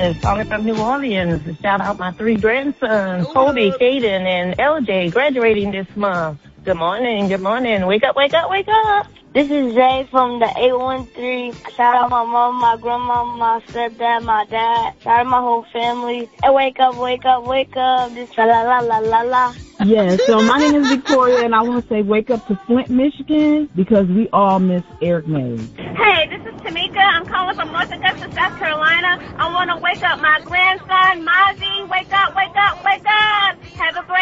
Gomez, calling from New Orleans. Shout out my 3 grandsons, Kobe, Caden, and LJ, graduating this month. Good morning, good morning. Wake up, wake up, wake up. This is Zay from the 813. Shout out my mom, my grandma, my stepdad, my dad. Shout out my whole family. And wake up, wake up, wake up. This la la la la la. Yeah, so my name is Victoria, and I want to say wake up to Flint, Michigan, because we all miss Eric Mays. Hey, this is Tamika. I'm calling from North Augusta, South Carolina. I want to wake up my grandson, Mozzie. Wake up, wake up, wake up. Have a great